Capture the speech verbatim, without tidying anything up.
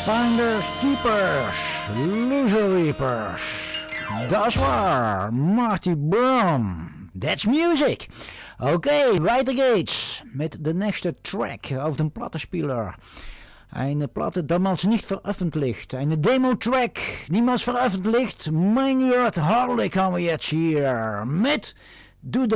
Finders Keepers, Loser Reapers. Dat is waar, Marty Brown. That's music. Oké, okay, weiter geht's met de nächste Track auf dem Plattenspeler. Eine Platte damals nicht veröffentlicht. Eine Demo-Track, niemals veröffentlicht. Mein Gott, Harley haben wir jetzt hier mit Do the